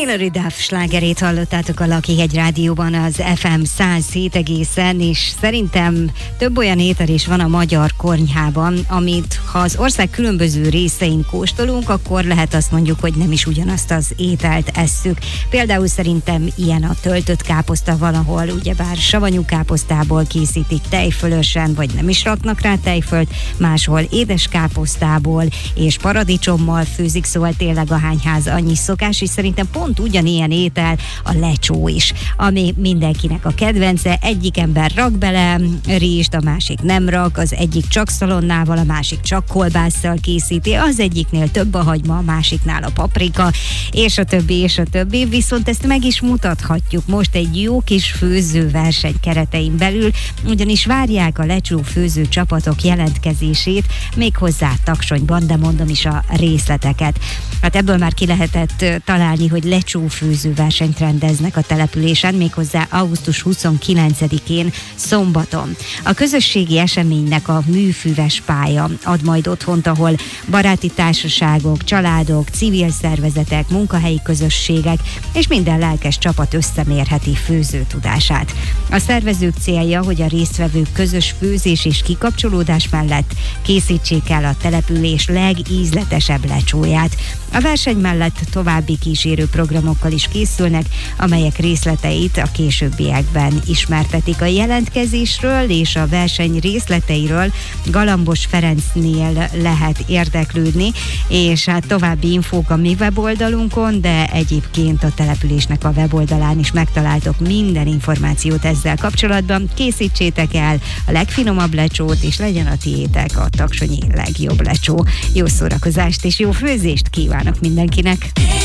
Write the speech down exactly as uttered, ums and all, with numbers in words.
Hilary Duff slágerét hallottátok a Lakihegy Rádióban az ef em száz hét egészen, és szerintem több olyan étel is van a magyar konyhában, amit ha az ország különböző részein kóstolunk, akkor lehet azt mondjuk, hogy nem is ugyanazt az ételt esszük. Például szerintem ilyen a töltött káposzta, valahol ugyebár savanyú káposztából készítik tejfölösen, vagy nem is raknak rá tejfölt, máshol édes káposztából és paradicsommal főzik, szóval tényleg a hányház annyi szokás, és szerintem pont ugyanilyen étel a lecsó is, ami mindenkinek a kedvence. Egyik ember rak bele rizst, a másik nem rak, az egyik csak szalonnával, a másik csak kolbásszal készíti, az egyiknél több a hagyma, a másiknál a paprika, és a többi, és a többi. Viszont ezt meg is mutathatjuk most egy jó kis főzőverseny keretein belül, ugyanis várják a lecsó főző csapatok jelentkezését, méghozzá Taksonyban, de mondom is a részleteket. Hát ebből már ki lehetett találni, hogy lecsó főzőversenyt rendeznek a településen, méghozzá augusztus huszonkilencedikén szombaton. A közösségi eseménynek a műfüves pálya ad majd otthont, ahol baráti társaságok, családok, civil szervezetek, munkahelyi közösségek és minden lelkes csapat összemérheti főzőtudását. A szervezők célja, hogy a résztvevők közös főzés és kikapcsolódás mellett készítsék el a település legízletesebb lecsóját. A verseny mellett további kísérő programokkal is készülnek, amelyek részleteit a későbbiekben ismertetik. A jelentkezésről és a verseny részleteiről Galambos Ferencnél lehet érdeklődni, és hát további infók a mi weboldalunkon, de egyébként a településnek a weboldalán is megtaláltok minden információt ezzel kapcsolatban. Készítsétek el a legfinomabb lecsót, és legyen a tiétek a taksonyi legjobb lecsó. Jó szórakozást és jó főzést kívánok mindenkinek!